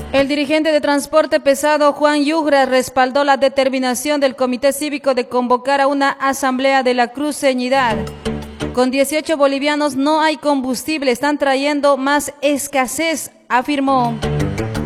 El dirigente de transporte pesado Juan Yugra respaldó la determinación del Comité Cívico de convocar a una asamblea de la cruceñidad. Con 18 bolivianos no hay combustible, están trayendo más escasez, afirmó.